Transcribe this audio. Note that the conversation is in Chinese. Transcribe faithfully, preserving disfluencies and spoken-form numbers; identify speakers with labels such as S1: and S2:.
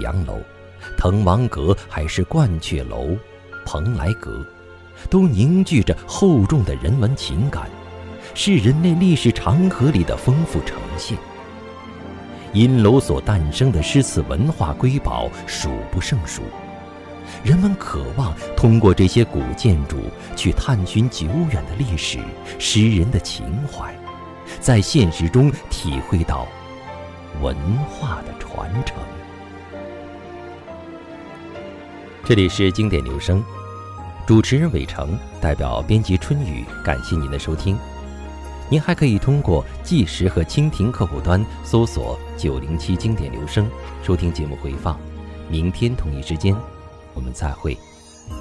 S1: 阳楼、滕王阁，还是鹳雀楼、蓬莱阁，都凝聚着厚重的人文情感，是人类历史长河里的丰富呈现。阴楼所诞生的诗词文化瑰宝数不胜数，人们渴望通过这些古建筑去探寻久远的历史、诗人的情怀，在现实中体会到文化的传承。这里是经典留声，主持人伟成，代表编辑春雨，感谢您的收听。您还可以通过计时和蜻蜓客户端搜索九零七经典留声，收听节目回放。明天同一时间，我们再会。